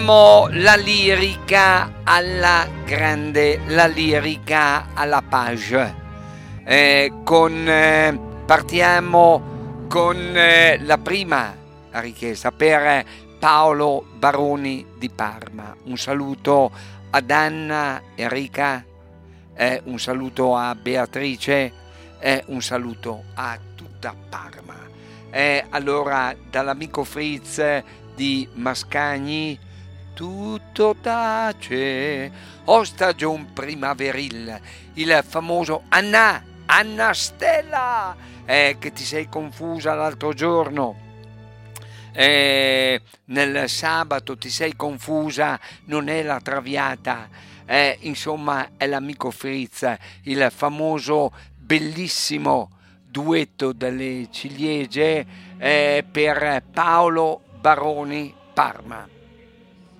La lirica alla grande, la lirica alla page. Partiamo con la prima richiesta per Paolo Baroni di Parma. Un saluto ad Anna, Enrica, un saluto a Beatrice, un saluto a tutta Parma. Allora, dall'amico Fritz di Mascagni, tutto tace, stagion primaveril, il famoso Anna Stella, che ti sei confusa l'altro giorno, nel sabato ti sei confusa, non è la Traviata, insomma è l'amico Fritz, il famoso bellissimo duetto delle ciliegie, per Paolo Baroni Parma.